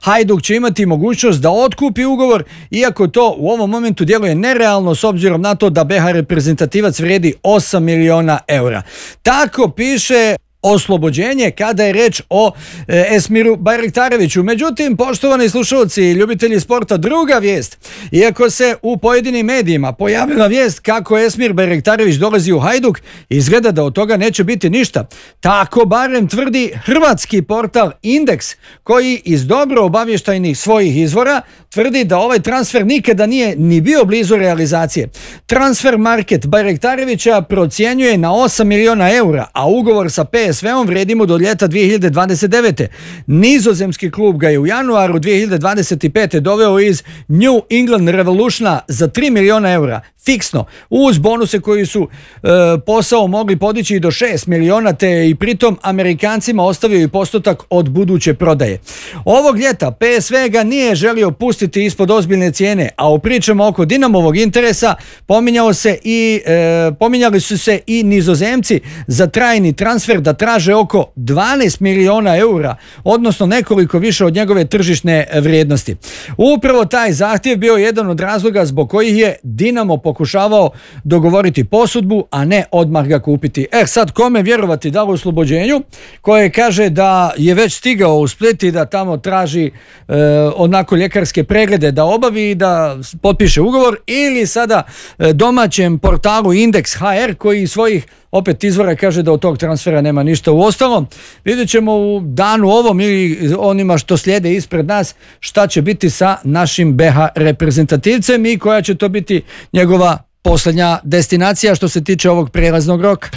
Hajduk će imati mogućnost da otkupi ugovor, iako to u ovom momentu djeluje nerealno s obzirom na to da BH reprezentativac vrijedi 8 miliona eura. Tako piše Oslobođenje kada je reč o Esmiru Bajraktareviću. Međutim, poštovani slušalci i ljubitelji sporta, druga vijest. Iako se u pojedinim medijima pojavila vijest kako Esmir Bajraktarević dolazi u Hajduk, izgleda da od toga neće biti ništa. Tako barem tvrdi hrvatski portal Indeks, koji iz dobro obavještajnih svojih izvora tvrdi da ovaj transfer nikada nije ni bio blizu realizacije. Transfer market Bajraktarevića procjenjuje na 8 miliona eura, a ugovor sa PSV-om vrijedi mu do ljeta 2029. Nizozemski klub ga je u januaru 2025. doveo iz New England Revolutiona za 3 miliona eura. Fiksno, uz bonuse koji su posao mogli podići i do 6 miliona, te i pritom Amerikancima ostavio i postotak od buduće prodaje. Ovog ljeta PSV ga nije želio pustiti ispod ozbiljne cijene, a u pričama oko Dinamovog interesa pominjali su se i Nizozemci za trajni transfer da traže oko 12 miliona eura, odnosno nekoliko više od njegove tržišne vrijednosti. Upravo taj zahtjev bio jedan od razloga zbog kojih je Dinamo pokušavao dogovoriti posudbu, a ne odmah ga kupiti. Sad kome vjerovati, da li Oslobođenju, koje kaže da je već stigao u Split i da tamo traži onako ljekarske preglede da obavi i da potpiše ugovor, ili sada domaćem portalu Indeks HR koji svojih opet izvora kaže da od tog transfera nema ništa. U ostalom, vidjet ćemo u danu ovom ili onima što slijede ispred nas šta će biti sa našim BH reprezentativcem i koja će to biti njegova posljednja destinacija što se tiče ovog prijelaznog roka.